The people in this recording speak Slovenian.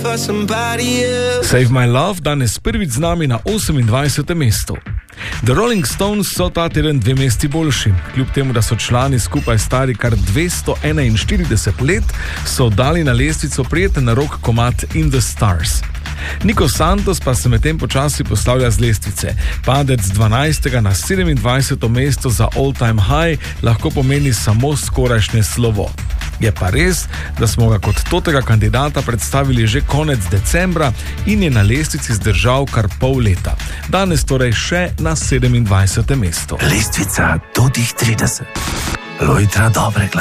Save My Love danes prvič z nami na 28. mestu. The Rolling Stones so ta teden 2 mesti boljši. Kljub temu, da so člani skupaj stari kar 241 let, so dali na lestvico prijeten rock komad In the Stars. Nico Santos pa se medtem počasi poslavlja z lestvice. Padec z 12. na 27. mesto za All Time High lahko pomeni samo skorajšnje slovo. Je pa res, da smo ga kot totega kandidata predstavili že konec decembra in je na lestvici zdržal kar pol leta. Danes torej še na 27. mestu. Lestvica do tih 30. Lojtra dobre glasbe.